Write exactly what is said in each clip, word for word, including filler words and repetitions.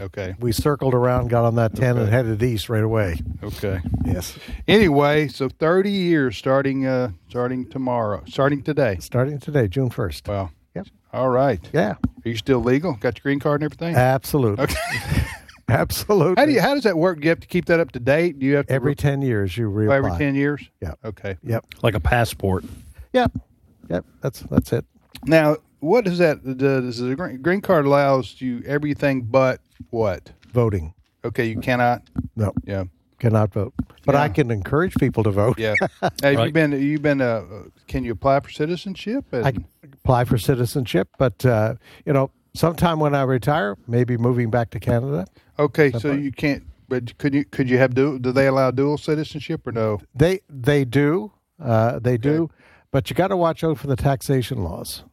Okay. We circled around, got on that ten, Okay. and headed east right away. Okay. Yes. Anyway, so thirty years starting uh, starting tomorrow, starting today. Starting today, June first. Wow. Yep. All right. Yeah. Are you still legal? Got your green card and everything? Absolutely. Okay. Absolutely. How do you? How does that work? Do you have to keep that up to date? Do you have to Every re- ten years you reapply. every ten years? Yeah. Okay. Yep. Like a passport. Yep. Yep. That's that's it. Now, what does that? Does the green green card allows you everything but what? Voting. Okay, you cannot. No. Yeah. Cannot vote. But Yeah. I can encourage people to vote. Yeah. Have you Right. been? You've been. Uh, can you apply for citizenship? And, I can apply for citizenship, but uh, you know, sometime when I retire, maybe moving back to Canada. okay, so you can't. But could you? Could you have dual? Do they allow dual citizenship or no? They they do. Uh, they do. But you got to watch out for the taxation laws.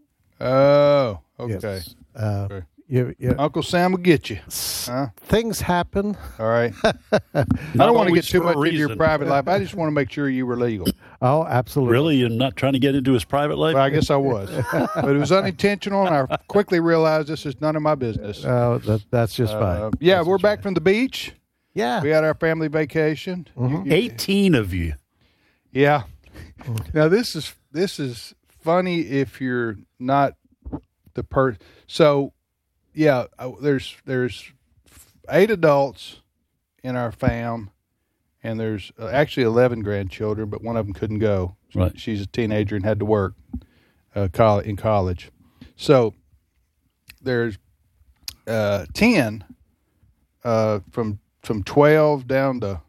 Oh, okay. Yes. Uh, Okay. you, you, Uncle Sam will get you. Huh? things happen. All right. I don't want to get too much into your reason. private life. I just want to make sure you were legal. Oh, absolutely. Really? You're not trying to get into his private life? Well, I guess I was, but it was unintentional, and I quickly realized this is none of my business. Oh, that, that's just Uh, fine. yeah, That's we're just back fine. from the beach. Yeah. We had our family vacation. You- you- eighteen of you. Yeah. Now this is this is funny if you're not the per. So, yeah, uh, there's there's eight adults in our fam, and there's uh, actually eleven grandchildren, but one of them couldn't go. Right. She's a teenager and had to work uh, coll- in college. So there's uh, ten uh, from from twelve down to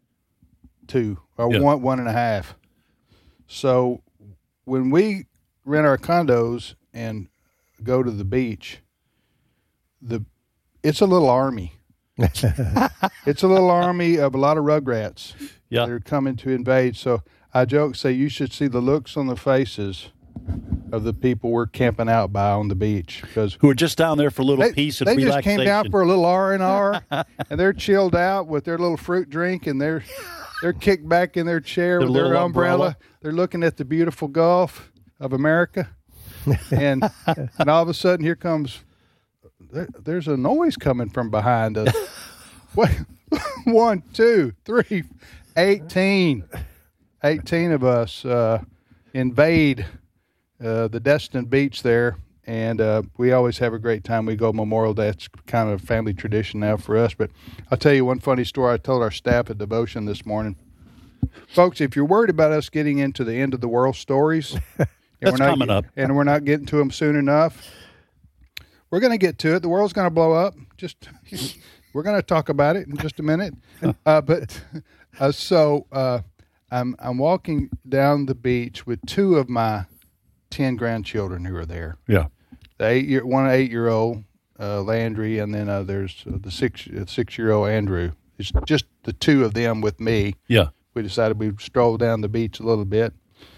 two or Yeah. one one and a half. So when we rent our condos and go to the beach, the it's a little army. It's a little army of a lot of rugrats Yeah. that are coming to invade. So I joke, say you should see the looks on the faces of the people we're camping out by on the beach because Who are just down there for a little they, peace and they just relaxation. came down for a little R and R, and they're chilled out with their little fruit drink, and they're they're kicked back in their chair Their with their little umbrella. umbrella. They're looking at the beautiful Gulf of America, and and all of a sudden here comes there, there's a noise coming from behind us. What? One, two, three, eighteen. eighteen of us uh, invade uh, the Destin Beach there, and uh, we always have a great time. We go Memorial Day. It's kind of a family tradition now for us. But I'll tell you one funny story I told our staff at Devotion this morning. Folks, if you're worried about us getting into the end of the world stories, and That's we're not, coming up. and we're not getting to them soon enough, we're going to get to it. The world's going to blow up. Just we're going to talk about it in just a minute. Uh, but uh, so uh, I'm I'm walking down the beach with two of my ten grandchildren who are there. Yeah. The eight year one eight year old uh, Landry, and then uh, there's uh, the six uh, six year old Andrew. It's just the two of them with me. Yeah. We decided we'd stroll down the beach a little bit.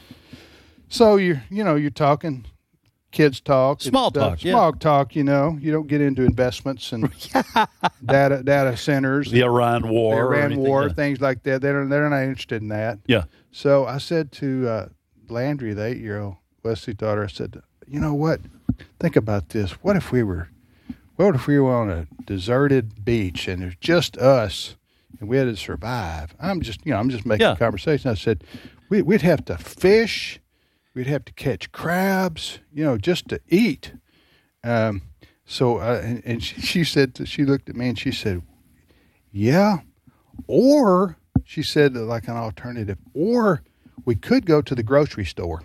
So you you know you're talking, kids talk, and Small stuff. talk, yeah. small talk. You know you don't get into investments and data data centers, The Iran War. the or Iran anything, War, yeah. things like that. They're they're not interested in that. Yeah. So I said to uh, Landry, the eight year old Wesley daughter, I said, you know what? Think about this. What if we were, what if we were on a deserted beach and there's just us, and we had to survive? I'm just, you know, I'm just making Yeah. a conversation. I said, we, we'd have to fish, we'd have to catch crabs, you know, just to eat. Um, so, uh, and, and she, she said, she looked at me and she said, yeah, or she said like an alternative, or we could go to the grocery store.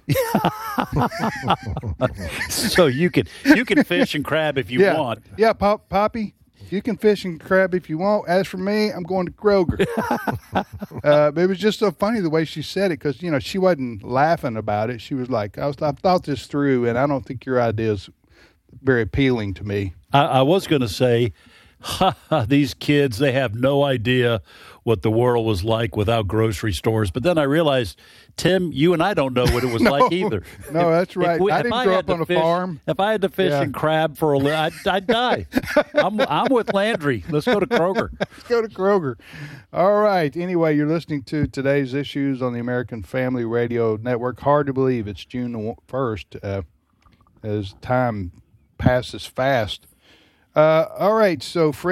So you can you can fish and crab if you yeah. want. Yeah, Pop, Poppy, you can fish and crab if you want. As for me, I'm going to Kroger. uh, but it was just so funny the way she said it because, you know, she wasn't laughing about it. She was like, I was, I've thought this through, and I don't think your idea is very appealing to me. I, I was going to say, ha, ha, these kids, they have no idea what the world was like without grocery stores. But then I realized, Tim, you and I don't know what it was No. like either. No, If- that's if right. I didn't grow had up to on a fish- farm. If I had to fish Yeah. and crab for a little, I'd, I'd die. I'm, I'm with Landry. Let's go to Kroger. Let's go to Kroger. All right. Anyway, you're listening to today's issues on the American Family Radio Network. Hard to believe it's June first uh, as time passes fast. Uh, all right. So,